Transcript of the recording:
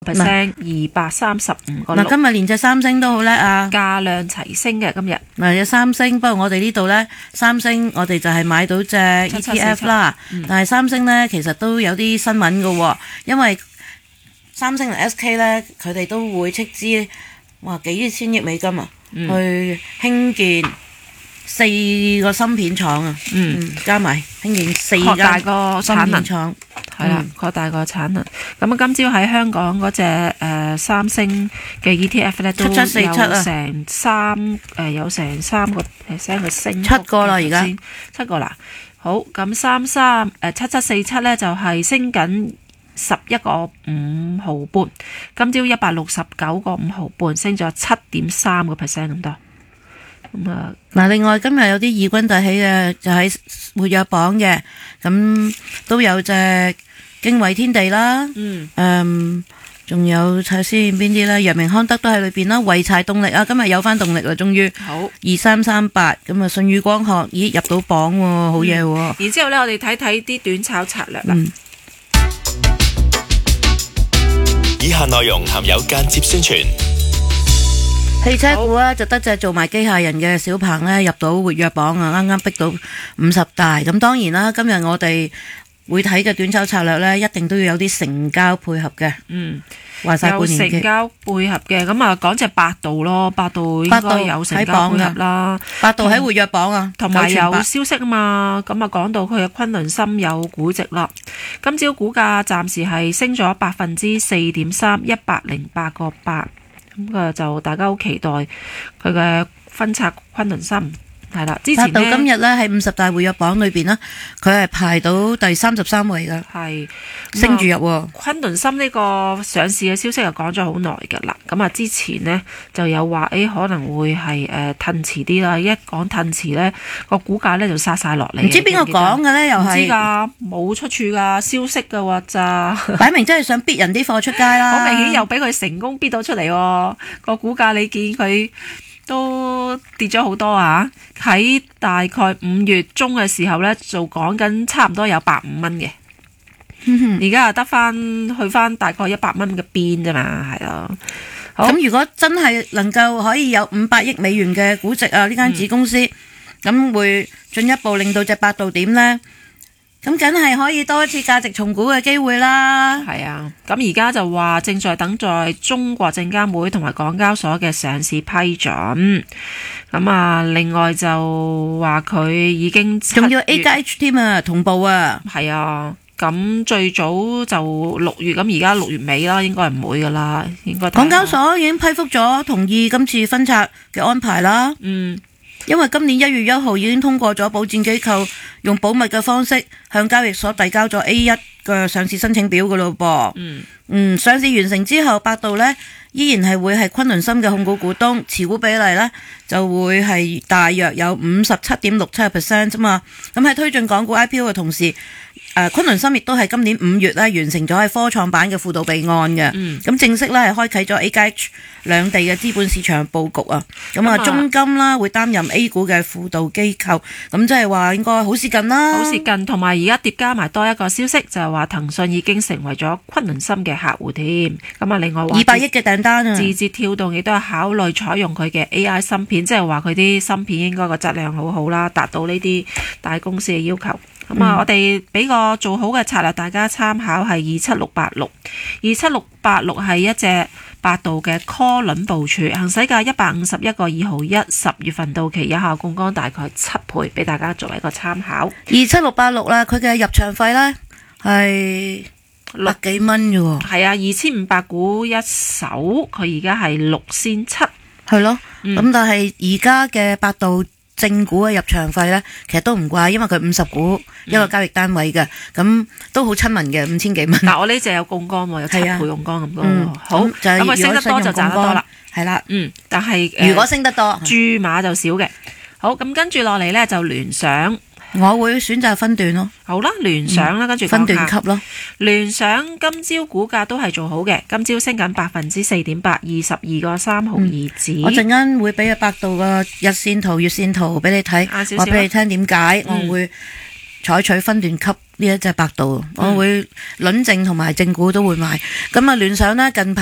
%， 235個6。 今日連隻三星都好叻啊， 價量齊升嘅今日。 有三星，不過我哋呢度呢，三星我哋就係買到隻 ETF 啦，但係三星呢，其實都有啲新聞嘅，因為三星同 SK 呢，佢哋都會斥資幾千億美金啊，去興建4個芯片廠啊，加埋興建4間芯片廠， 係啦，擴大個產能。咁今朝喺香港嗰隻三星嘅 ETF 咧都有成3個%嘅升幅， 7個啦而家 7個啦。好，咁7747咧就係升緊11個5毫半，今朝169個5毫半，升咗7.3%咁多。 另外今日有啲異軍突起嘅，就喺活躍榜嘅，咁都有隻經緯天地啦，仲有睇先邊啲咧，陽明康德都喺裏邊啦，濰柴動力啊，今日有翻動力啦，終於好 2338，咁啊舜宇光學咦入到榜喎，好嘢喎。 然之後咧，我哋睇睇啲短炒策略啦。 以下內容含有間接宣傳。 汽車股啊，就得隻做埋機械人嘅小鵬咧入到活躍榜啊，啱啱逼到50大。咁當然啦，今日我哋會睇嘅短炒策略咧，一定都要有啲成交配合嘅。話晒半年有成交配合嘅，咁啊講隻百度咯，百度應該有成交配合啦。 百度喺活躍榜啊， 同埋有消息啊嘛，咁啊講到佢嘅昆侖琛有估值啦。今朝股價暫時係升咗4.3%，108個8。咁就大家好期待佢嘅分拆昆侖琛，係啦。之前到今日咧喺50大活躍榜裏邊啦，佢係排到第33位噶， 係升住入。 昆侖琛呢個上市嘅消息又講咗好耐噶啦，咁啊之前呢就有話可能會係褪遲啲啦，一講褪遲咧個股價咧就殺晒落嚟。 唔知邊個講嘅咧，又係唔知噶，冇出處噶消息噶喎咋， 擺明真係想逼人啲貨出街啦。 好明顯又俾佢成功逼到出嚟喎，個股價你見佢都跌咗好多啊！喺大概5月中嘅時候呢，就講緊差唔多有150蚊嘅，而家又得翻去翻大概100蚊嘅邊啫嘛，係咯。 咁如果真係能夠可以有500億美元嘅估值啊，呢間子公司咁會進一步令到隻百度點呢？咁梗係可以多一次價值重估嘅機會啦。 係啊，咁而家就話正在等待中國證監會同埋港交所嘅上市批准。咁啊，另外就話佢已經仲要 AGH 添啊，同步啊。 係啊，咁最早就6月，咁而家6月尾啦，應該唔會噶啦，應該。 港交所已經批覆咗同意今次分拆嘅安排啦。因為今年1月1號已經通過咗保薦機構用保密嘅方式向交易所遞交咗 A1 嘅上市申請表噶咯噃。上市完成之後，百度呢依然係會係昆侖琛嘅控股股東，持股比例呢就會係大約有57.67% 啫嘛。咁喺推進港股 IPO 嘅同時，昆侖琛亦都係今年5月咧完成咗喺科創板嘅輔導備案嘅，咁正式咧係開啟咗 AGH 兩地嘅資本市場佈局啊。咁啊，中金啦會擔任 A 股嘅輔導機構，咁即係話應該好事近啦。 好事近，同埋而家疊加埋多一個消息，就係話騰訊已經成為咗昆侖琛嘅客戶添。咁啊，另外話 200億嘅訂單啊， 字節跳動亦都係考慮採用佢嘅 AI 芯片，即係話佢啲芯片應該個質量好好啦，達到呢啲大公司嘅要求。咁我哋俾個做好嘅策略，大家參考係27686係一隻百度嘅 call 輪部署，行使價151個2毫1， 10月份到期，有效槓桿大概7倍，俾大家作為一個參考。 27686啦，佢嘅入場費呢係6幾蚊啫喎。 係啊，2500股一手，佢而家係6仙7。 係咯，咁但係而家嘅百度正股嘅入場費呢，其實都唔貴，因為佢50股一個交易單位嘅，咁都好親民嘅，5000幾蚊。 嗱，我呢隻有槓桿喎，有7倍槓桿咁多。好，咁佢升得多就賺得多啦。 係啦， 但係如果升得多， 注碼就少嘅。好，咁跟住落嚟呢，就聯想。 我會選擇分段咯。 好啦，聯想啦，跟住分段級咯。 聯想今朝股價都係做好嘅，今朝升緊4.8%， 22個3毫2子。 我陣間會俾百度個日線圖、月線圖俾你睇，話俾你聽點解我會採取分段級呢一隻百度，我會輪證同埋正股都會買。咁啊，聯想呢近排